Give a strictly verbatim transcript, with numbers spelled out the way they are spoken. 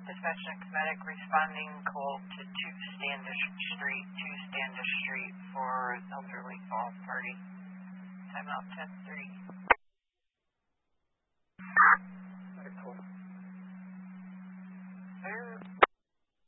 Dispatch and medic responding call to two Standish Street, two Standish Street for elderly fall party. Time out ten three.